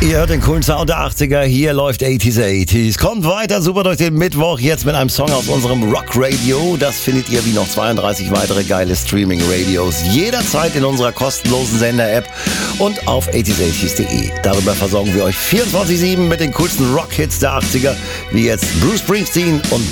Ihr hört den coolen Sound der 80er, hier läuft 80s 80s. Kommt weiter, super durch den Mittwoch, jetzt mit einem Song aus unserem Rock Radio. Das findet ihr wie noch 32 weitere geile Streaming-Radios jederzeit in unserer kostenlosen Sender-App und auf 80s80s.de. Darüber versorgen wir euch 24/7 mit den coolsten Rock-Hits der 80er, wie jetzt Bruce Springsteen und